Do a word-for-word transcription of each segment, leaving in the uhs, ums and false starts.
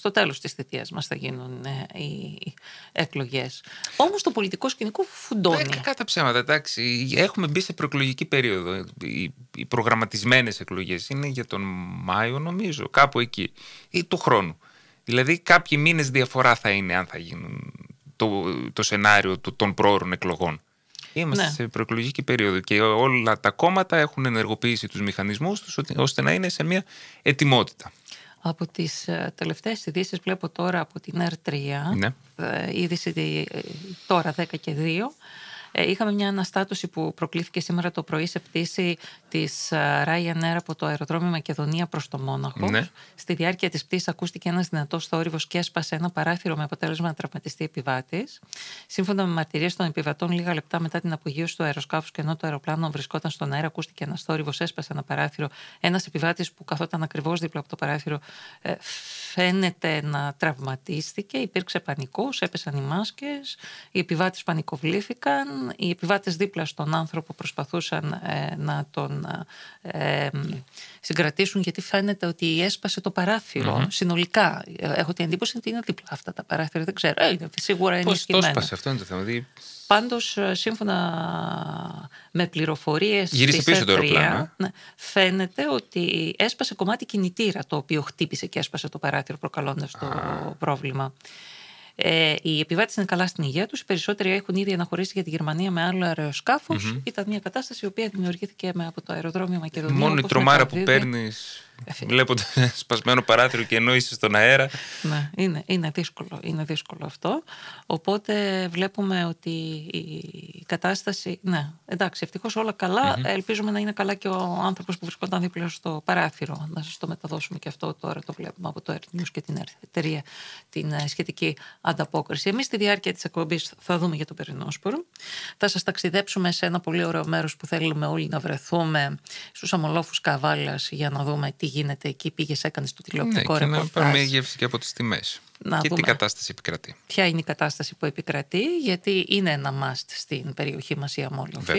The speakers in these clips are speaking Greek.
στο τέλος της θητείας μας θα γίνουν ε, οι εκλογές. Όμως το πολιτικό σκηνικό φουντώνει. Ε, κατά ψέματα, εντάξει. Έχουμε μπει σε προεκλογική περίοδο. Οι, οι προγραμματισμένες εκλογές είναι για τον Μάιο, νομίζω, κάπου εκεί. Ή του χρόνου. Δηλαδή, κάποιοι μήνες διαφορά θα είναι αν θα γίνουν το, το σενάριο των πρόωρων εκλογών. Είμαστε ναι. σε προεκλογική περίοδο και όλα τα κόμματα έχουν ενεργοποιήσει τους μηχανισμούς τους ώστε να είναι σε μια ετοιμότητα. Από τις τελευταίες ειδήσεις βλέπω τώρα από την Ερ τρία, ναι. είδηση τώρα δέκα και δύο, είχαμε μια αναστάτωση που προκλήθηκε σήμερα το πρωί σε πτήση της Ryanair από το αεροδρόμιο Μακεδονία προς το Μόναχο. Ναι. Στη διάρκεια της πτήσης ακούστηκε ένας δυνατός θόρυβος και έσπασε ένα παράθυρο με αποτέλεσμα να τραυματιστεί επιβάτης. Σύμφωνα με μαρτυρίες των επιβατών, λίγα λεπτά μετά την απογείωση του αεροσκάφους και ενώ το αεροπλάνο βρισκόταν στον αέρα, ακούστηκε ένας θόρυβος, έσπασε ένα παράθυρο. Ένας επιβάτης που καθόταν ακριβώς δίπλα από το παράθυρο φαίνεται να τραυματίστηκε. Υπήρξε πανικός, έπεσαν οι μάσκες, οι επιβάτες πανικοβλήθηκαν. Οι επιβάτες δίπλα στον άνθρωπο προσπαθούσαν ε, να τον ε, συγκρατήσουν γιατί φαίνεται ότι έσπασε το παράθυρο mm-hmm. συνολικά. Έχω την εντύπωση ότι είναι δίπλα αυτά τα παράθυρα, δεν ξέρω. Ε, σίγουρα είναι ισχυμένα. Πώς το έσπασε, αυτό είναι το θέμα. Δι... Πάντως, σύμφωνα με πληροφορίες γύρισε της πίσω το αεροπλάνο, ναι, φαίνεται ότι έσπασε κομμάτι κινητήρα το οποίο χτύπησε και έσπασε το παράθυρο προκαλώντας το ah. πρόβλημα. Ε, οι επιβάτες είναι καλά στην υγεία τους. Οι περισσότεροι έχουν ήδη αναχωρήσει για τη Γερμανία με άλλο αεροσκάφος. Mm-hmm. Ήταν μια κατάσταση η οποία δημιουργήθηκε με, από το αεροδρόμιο Μακεδονία. Μόνο η τρομάρα που παίρνεις βλέποντας σπασμένο παράθυρο και ενώ είσαι στον αέρα. Ναι, είναι, είναι, δύσκολο, είναι δύσκολο αυτό. Οπότε βλέπουμε ότι η κατάσταση. Ναι, εντάξει, ευτυχώς όλα καλά. Mm-hmm. Ελπίζουμε να είναι καλά και ο άνθρωπος που βρισκόταν δίπλα στο παράθυρο. Να σας το μεταδώσουμε και αυτό τώρα. Το βλέπουμε από το Earth News και την εταιρεία την σχετική ανταπόκριση. Εμείς στη διάρκεια της εκπομπής θα δούμε για το Περινόσπορο. Θα σας ταξιδέψουμε σε ένα πολύ ωραίο μέρος που θέλουμε όλοι να βρεθούμε, στους αμολόφους Καβάλας, για να δούμε τι γίνεται εκεί. Πήγες, έκανες το τηλεοπτικό ναι, ρεπορτάζ. Και να πάρουμε γεύση και από τις τιμές. Να και τι κατάσταση επικρατεί. Ποια είναι η κατάσταση που επικρατεί, γιατί είναι ένα must στην περιοχή μας η αμόλοφη.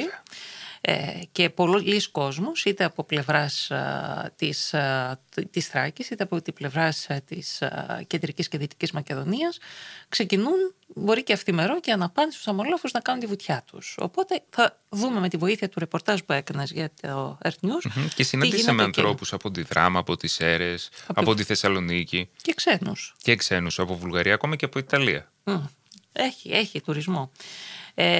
Ε, και πολλοί κόσμος, είτε από πλευράς α, της, α, της Θράκης, είτε από την πλευράς α, της α, κεντρικής και δυτικής Μακεδονίας, ξεκινούν, μπορεί και αυθημερών και αναπάνη στους αμολόφους να κάνουν τη βουτιά τους. Οπότε θα δούμε με τη βοήθεια του ρεπορτάζ που έκανες για το Earth News. Mm-hmm. Και συναντήσαμε ανθρώπους από τη Δράμα, από τις Σέρρες, από, από τη Θεσσαλονίκη. Και ξένους. Και ξένους από Βουλγαρία, ακόμα και από Ιταλία. Mm. Έχει, έχει τουρισμό. Ε,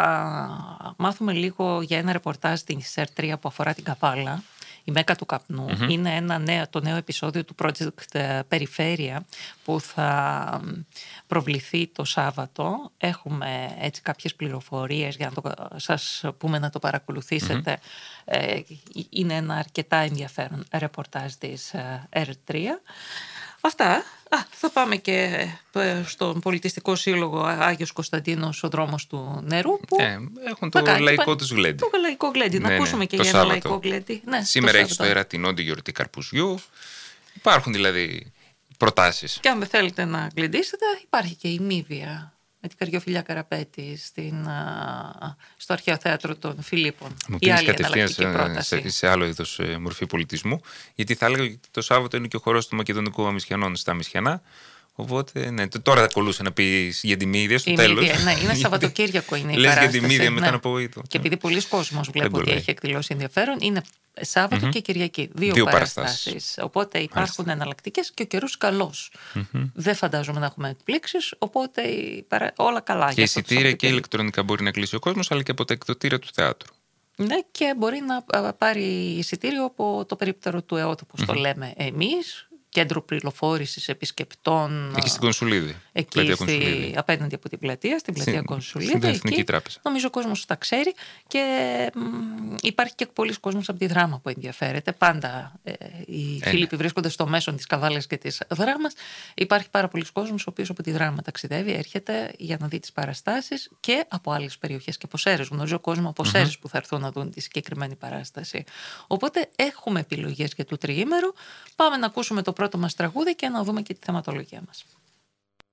θα μάθουμε λίγο για ένα ρεπορτάζ στην ΣΕΡ τρία που αφορά την Καβάλα, η Μέκα του Καπνού. Mm-hmm. Είναι ένα νέο, το νέο επεισόδιο του project Περιφέρεια που θα προβληθεί το Σάββατο. Έχουμε έτσι κάποιες πληροφορίες για να το, σας πούμε να το παρακολουθήσετε. Mm-hmm. Ε, είναι ένα αρκετά ενδιαφέρον ρεπορτάζ της ΕΡ τρία. Αυτά. Α, θα πάμε και στον Πολιτιστικό Σύλλογο Άγιος Κωνσταντίνος, ο δρόμος του νερού. Που ε, έχουν το κάνει, λαϊκό τους γλέντι. Το λαϊκό γλέντι. Ναι, να ακούσουμε ναι, και για ένα λαϊκό γλέντι. Ναι, σήμερα έχει στο Ερατινό τη γιορτή Καρπουζιού. Υπάρχουν δηλαδή προτάσεις. Και αν δεν θέλετε να γλεντήσετε, υπάρχει και η Μύβια με την Καριοφιλιά Καραπέτη στην, α, στο Αρχαίο Θέατρο των Φιλίππων. Μου πήρες κατευθείαν σε, σε, σε άλλο είδος ε, μορφή πολιτισμού, γιατί θα έλεγα ότι το Σάββατο είναι και ο χορός του Μακεδονικού Αμυσιανών στα Αμυσιανά. Οπότε, ναι, τώρα θα κολούσε να πει για τη Μύδια στο τέλος. Ναι, είναι Σαββατοκύριακο είναι η λες παράσταση. Για τη Μύδια, ναι. μετά να πω. Και επειδή πολλοί κόσμος βλέπω ότι έχει εκδηλώσει ενδιαφέρον, είναι Σάββατο mm-hmm. και Κυριακή. Δύο, Δύο παραστάσεις. Οπότε υπάρχουν εναλλακτικές και ο καιρός καλός. Mm-hmm. Δεν φαντάζομαι να έχουμε εκπλήξεις, οπότε παρα... όλα καλά. Και εισιτήρια και ηλεκτρονικά μπορεί να κλείσει ο κόσμος, αλλά και από τα εκδοτήρια του θεάτρου. Ναι, και μπορεί να πάρει εισιτήριο από το περίπτερο του ΕΟΤ, όπως mm-hmm. το λέμε εμείς. Κέντρο πληροφόρησης επισκεπτών. Εκεί στην Κονσουλίδη. Εκεί στη, απέναντι από την πλατεία, στην πλατεία Κονσουλίδη. Στην Εθνική Τράπεζα. Νομίζω ο κόσμος τα ξέρει και μ, υπάρχει και πολλοί κόσμος από τη Δράμα που ενδιαφέρεται. Πάντα ε, οι ε, φίλοι που βρίσκονται στο μέσον της Καβάλας και της Δράμας. Υπάρχει πάρα πολλοί κόσμος ο οποίος από τη Δράμα ταξιδεύει, έρχεται για να δει τις παραστάσεις και από άλλες περιοχές και από Σέρρες. Γνωρίζω κόσμο από Σέρρες mm-hmm. που θα έρθουν να δουν τη συγκεκριμένη παράσταση. Οπότε έχουμε επιλογές για το τριήμερο. Πάμε να ακούσουμε το πρώτο μας τραγούδι και να δούμε και τη θεματολογία μας.